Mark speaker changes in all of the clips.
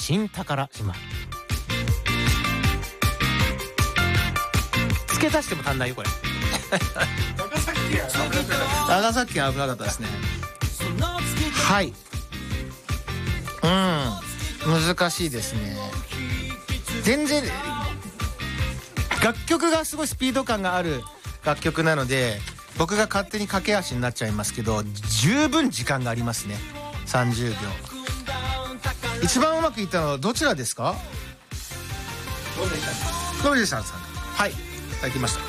Speaker 1: 新宝島。付け足しても足んないよこれ。長崎は危なかったですね。はい、難しいですね。全然楽曲がすごいスピード感がある楽曲なので、僕が勝手に駆け足になっちゃいますけど、十分時間がありますね。30秒。一番うまくいったのはどちらですか？ロゼシャンさん。はい、いただきました。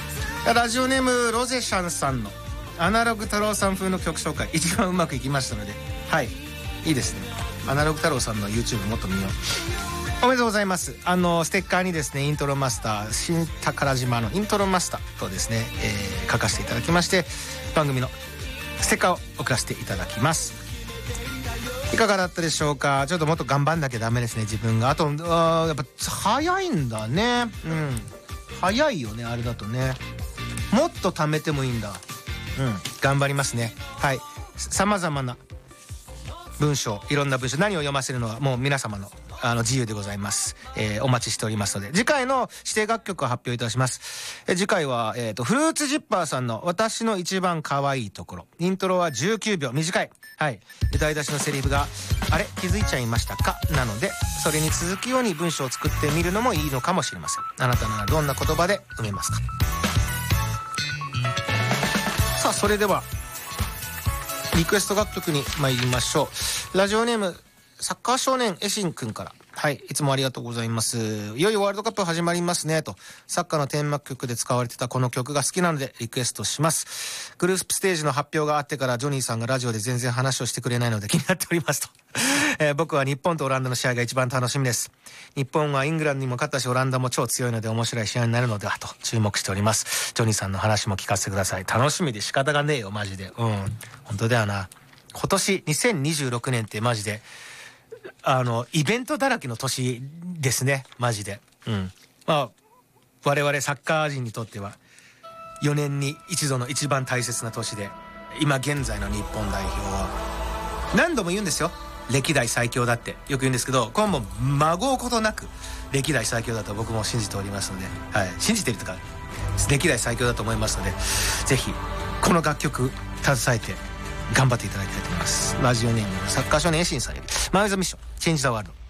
Speaker 1: ラジオネームロゼシャンさんのアナログ太郎さん風の曲紹介、一番うまくいきましたので、はい、いいですね。アナログ太郎さんの YouTube もっと見よう。おめでとうございます。ステッカーにですね、イントロマスター新宝島のイントロマスターとですね、書かせていただきまして、番組のステッカーを送らせていただきます。いかがだったでしょうか。ちょっともっと頑張んなきゃダメですね、自分が。あとやっぱ早いんだね。早いよね、あれだとね。もっと貯めてもいいんだ。頑張りますね。はい、さまざまな文章、いろんな文章、何を読ませるのはもう皆様の自由でございます。お待ちしておりますので、次回の指定楽曲を発表いたします。次回は、フルーツジッパーさんの私の一番可愛いところ。イントロは19秒、短い。はい、歌い出しのセリフがあれ気づいちゃいましたかなので、それに続くように文章を作ってみるのもいいのかもしれません。あなたならどんな言葉で埋めますか？さあ、それではリクエスト楽曲に参りましょう。ラジオネームサッカー少年エシンくんから。はい、いつもありがとうございます。いよいよワールドカップ始まりますねと、サッカーのテーマ曲で使われてたこの曲が好きなのでリクエストします。グループステージの発表があってからジョニーさんがラジオで全然話をしてくれないので気になっておりますと。僕は日本とオランダの試合が一番楽しみです。日本はイングランドにも勝ったし、オランダも超強いので面白い試合になるのではと注目しております。ジョニーさんの話も聞かせてください。楽しみで仕方がねえよマジで。本当だよな。今年2026年ってマジでイベントだらけの年ですね、マジで。まあ我々サッカー人にとっては4年に一度の一番大切な年で、今現在の日本代表は何度も言うんですよ、歴代最強だってよく言うんですけど、これもまごうことなく歴代最強だと僕も信じておりますので、はい、信じているとか歴代最強だと思いますので、ぜひこの楽曲携えて頑張っていただきたいと思います。ラジオネームサッカー少年エシンさんよりマイズミッションチェンジザワールド。